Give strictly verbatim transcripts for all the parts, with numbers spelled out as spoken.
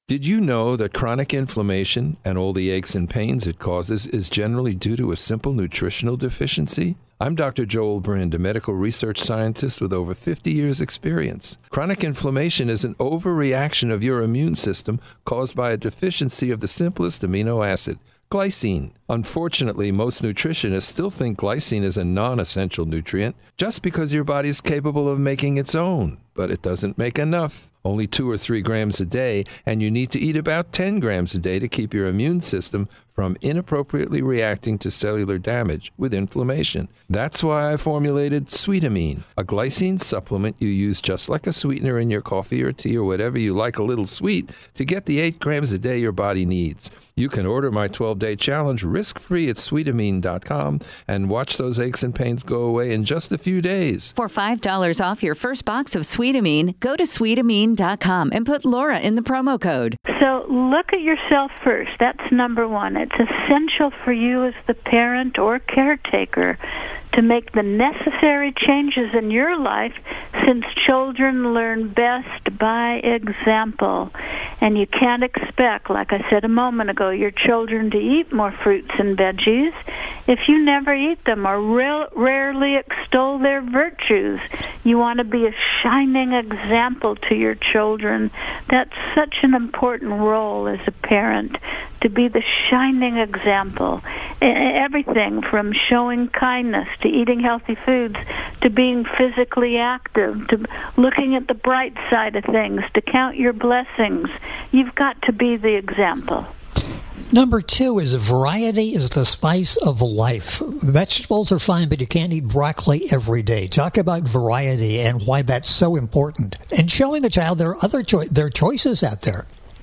Did you know that chronic inflammation and all the aches and pains it causes is generally due to a simple nutritional deficiency? I'm Doctor Joel Brind, a medical research scientist with over fifty years' experience. Chronic inflammation is an overreaction of your immune system caused by a deficiency of the simplest amino acid, glycine. Unfortunately, most nutritionists still think glycine is a non-essential nutrient just because your body is capable of making its own, but it doesn't make enough. Only two or three grams a day, and you need to eat about ten grams a day to keep your immune system from inappropriately reacting to cellular damage with inflammation. That's why I formulated Sweetamine, a glycine supplement you use just like a sweetener in your coffee or tea or whatever you like a little sweet to get the eight grams a day your body needs. You can order my twelve-day challenge risk-free at sweetamine dot com and watch those aches and pains go away in just a few days. For five dollars off your first box of Sweetamine, go to sweetamine dot com and put Laura in the promo code. So look at yourself first. That's number one. It's essential for you as the parent or caretaker to make the necessary changes in your life, since children learn best by example. And you can't expect, like I said a moment ago, your children to eat more fruits and veggies if you never eat them or ra- rarely extol their virtues. You want to be a shining example to your children. That's such an important role as a parent, to be the shining example. Everything from showing kindness to eating healthy foods, to being physically active, to looking at the bright side of things, to count your blessings. You've got to be the example. Number two is variety is the spice of life. Vegetables are fine, but you can't eat broccoli every day. Talk about variety and why that's so important. And showing the child there are other cho- there are choices out there.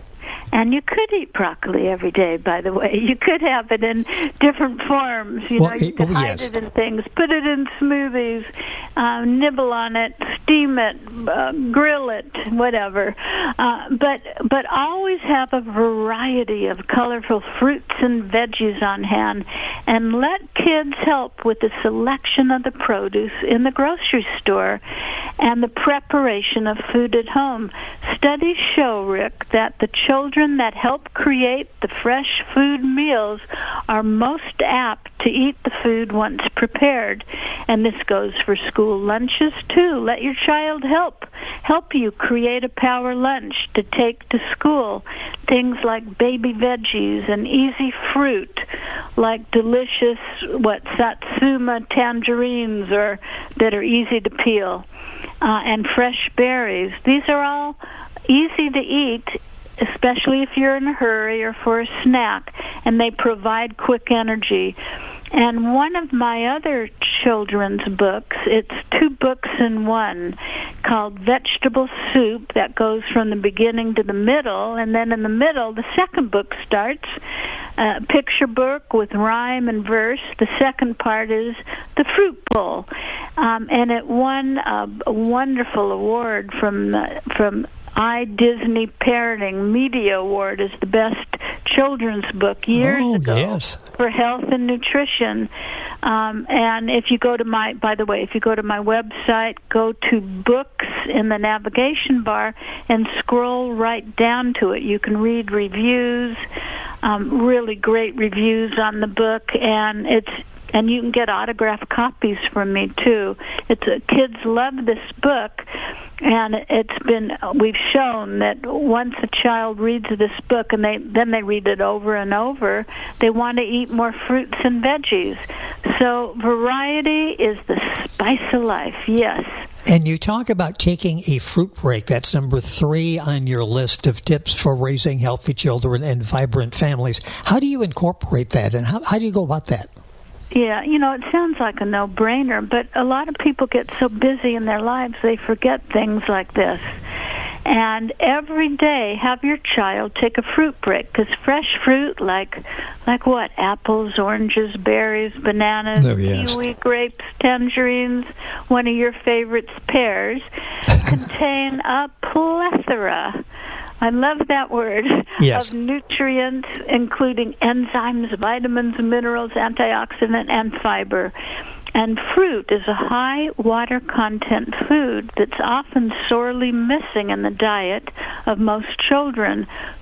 And you could eat broccoli every day, by the way. You could have it in different forms. You well, know, you could oh, hide yes. it in things, put it in smoothies, uh, nibble on it, steam it, uh, grill it, whatever. Uh, but but always have a variety of colorful fruits and veggies on hand, and let kids help with the selection of the produce in the grocery store and the preparation of food at home. Studies show, Rick, that the children that help create the fresh food meals are most apt to eat the food once prepared. And this goes for school lunches too. Let your child help help you create a power lunch to take to school. Things like baby veggies and easy fruit, like delicious what satsuma tangerines or that are easy to peel, uh, and fresh berries. These are all easy to eat, especially if you're in a hurry or for a snack, and they provide quick energy. And one of my other children's books, it's two books in one, called Vegetable Soup, that goes from the beginning to the middle, and then in the middle, the second book starts, a picture book with rhyme and verse. The second part is the fruit bowl. Um, and it won a, a wonderful award from the, from iDisney Parenting Media Award as the best children's book years oh, ago yes. for health and nutrition. Um, and if you go to my, by the way, if you go to my website, go to books in the navigation bar and scroll right down to it. You can read reviews, um, really great reviews on the book, and it's and you can get autographed copies from me too. It's uh, kids love this book, and it's been we've shown that once a child reads this book and they then they read it over and over, they want to eat more fruits and veggies. So variety is the spice of life. Yes. And you talk about taking a fruit break. That's number three on your list of tips for raising healthy children and vibrant families. How do you incorporate that, and how, how do you go about that? Yeah, you know, it sounds like a no-brainer, but a lot of people get so busy in their lives they forget things like this. And every day, have your child take a fruit break, because fresh fruit, like like what? Apples, oranges, berries, bananas, oh, yes. kiwi, grapes, tangerines, one of your favorites, pears, contain a plethora, I love that word, yes. of nutrients, including enzymes, vitamins, minerals, antioxidant, and fiber. And fruit is a high water content food that's often sorely missing in the diet of most children